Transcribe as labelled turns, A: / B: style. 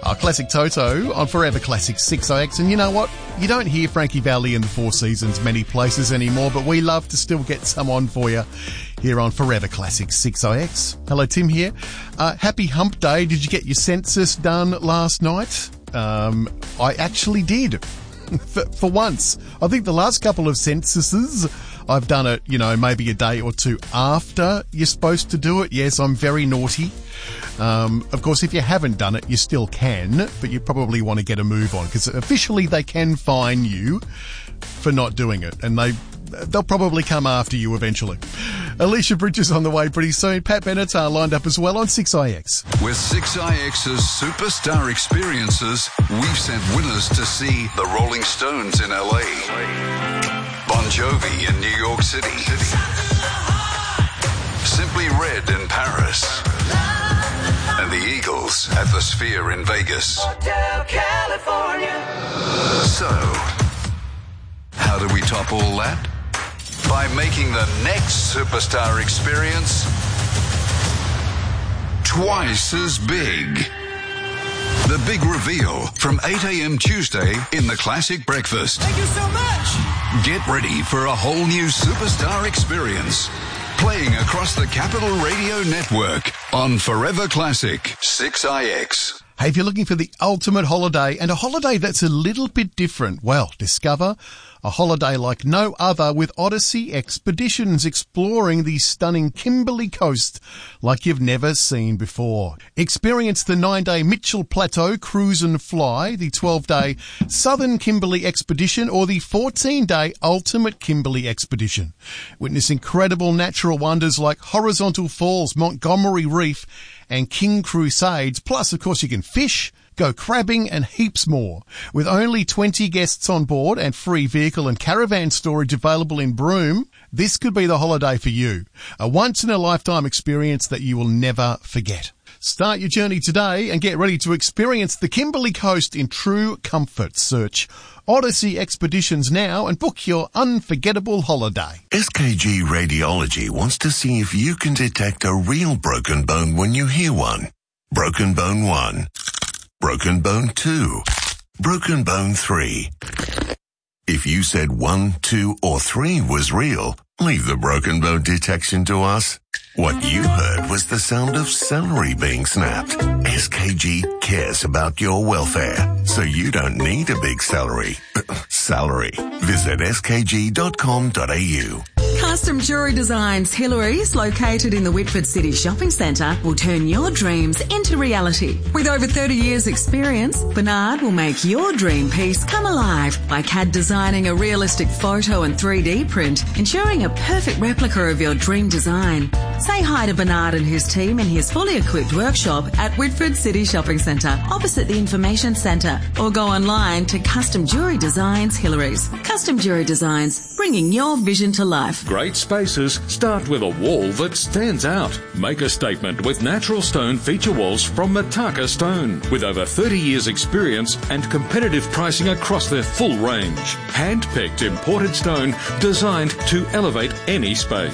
A: Classic Toto on Forever Classic 6IX. And you know what? You don't hear Frankie Valli in the Four Seasons many places anymore, but we love to still get some on for you here on Forever Classic 6IX. Hello, Tim here. Happy Hump Day. Did you get your census done last night? I actually did. For once. I think the last couple of censuses, I've done it, maybe a day or two after you're supposed to do it. Yes, I'm very naughty. Of course, if you haven't done it, you still can, but you probably want to get a move on because officially they can fine you for not doing it, and they'll probably come after you eventually. Alicia Bridges on the way pretty soon. Pat Benatar lined up as well on 6IX.
B: With 6IX's Superstar Experiences, we've sent winners to see the Rolling Stones in LA, Bon Jovi in New York City, Simply Red in Paris, and the Eagles at the Sphere in Vegas. Hotel California. So, how do we top all that? By making the next Superstar Experience twice as big. The big reveal from 8 a.m. Tuesday in the Classic Breakfast.
C: Thank you so much.
B: Get ready for a whole new Superstar Experience. Playing across the Capital Radio Network on Forever Classic 6IX.
A: Hey, if you're looking for the ultimate holiday and a holiday that's a little bit different, well, discover a holiday like no other with Odyssey Expeditions, exploring the stunning Kimberley coast like you've never seen before. Experience the 9-day Mitchell Plateau Cruise and Fly, the 12-day Southern Kimberley Expedition, or the 14-day Ultimate Kimberley Expedition. Witness incredible natural wonders like Horizontal Falls, Montgomery Reef, and King Crusades. Plus, of course, you can fish, go crabbing, and heaps more. With only 20 guests on board and free vehicle and caravan storage available in Broome, this could be the holiday for you. A once-in-a-lifetime experience that you will never forget. Start your journey today and get ready to experience the Kimberley coast in true comfort. Search Odyssey Expeditions now and book your unforgettable holiday.
D: SKG Radiology wants to see if you can detect a real broken bone when you hear one. Broken bone 1. Broken bone 2. Broken bone 3. If you said 1, 2, or 3 was real, leave the broken bone detection to us. What you heard was the sound of celery being snapped. SKG cares about your welfare, so you don't need a big salary. Visit skg.com.au.
E: Custom Jewellery Designs Hillary's, located in the Whitford City Shopping Centre, will turn your dreams into reality. With over 30 years' experience, Bernard will make your dream piece come alive by CAD designing a realistic photo and 3D print, ensuring a perfect replica of your dream design. Say hi to Bernard and his team in his fully equipped workshop at Whitford City Shopping Centre, opposite the Information Centre, or go online to Custom Jewellery Designs Hillary's. Custom Jewellery Designs, bringing your vision to life.
F: Great spaces start with a wall that stands out. Make a statement with natural stone feature walls from Mataka Stone. With over 30 years experience and competitive pricing across their full range. Hand-picked imported stone designed to elevate any space.